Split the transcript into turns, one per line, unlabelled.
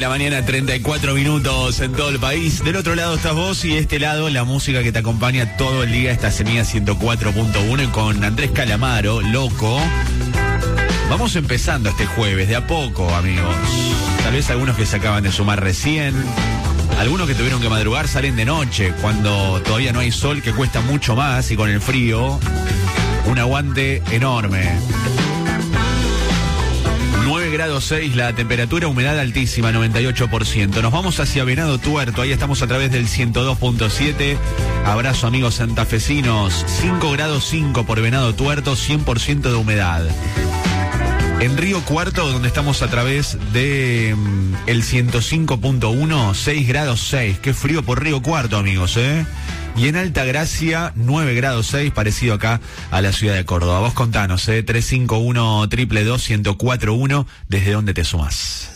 la mañana, 34 minutos en todo el país. Del otro lado estás vos y de este lado la música que te acompaña todo el día. Esta semilla 104.1 con Andrés Calamaro, Loco. Vamos empezando este jueves, de a poco, amigos. Tal vez algunos que se acaban de sumar recién. Algunos que tuvieron que madrugar salen de noche, cuando todavía no hay sol, que cuesta mucho más, y con el frío, un aguante enorme. 9 grados 6 la temperatura, humedad altísima, 98%. Nos vamos hacia Venado Tuerto, ahí estamos a través del 102.7. Abrazo, amigos santafesinos. 5 grados 5 por Venado Tuerto, 100% de humedad. En Río Cuarto, donde estamos a través de el 105.1, 6 grados 6. Qué frío por Río Cuarto, amigos, ¿eh? Y en Altagracia, 9 grados 6, parecido acá a la ciudad de Córdoba. Vos contanos, 351-222-1041, ¿desde dónde te sumás?